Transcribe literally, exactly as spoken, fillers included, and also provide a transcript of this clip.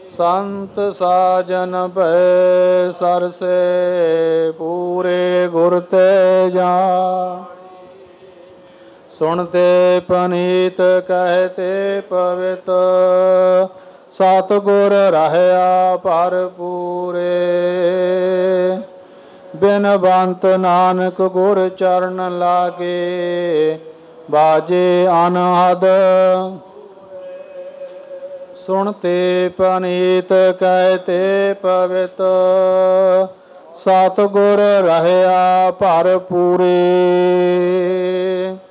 संत साजन भय सरसे पूरे गुर ते जान। सुनते पनीत कहते पवित सतगुर रहया भरपूरे। बिनवंत नानक गुर चरण लागे बाजे अनहद। सुनते पनीत कहते पवित सतगुर रहया भरपूरे।